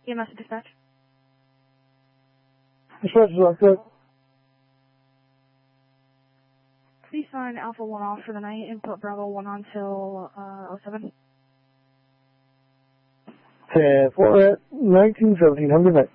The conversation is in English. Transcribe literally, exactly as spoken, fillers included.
E M S dispatch. Dispatch is on set. Please sign Alpha one off for the night and put Bravo one on till uh, oh seven. ten four at nineteen seventeen. Have a good night.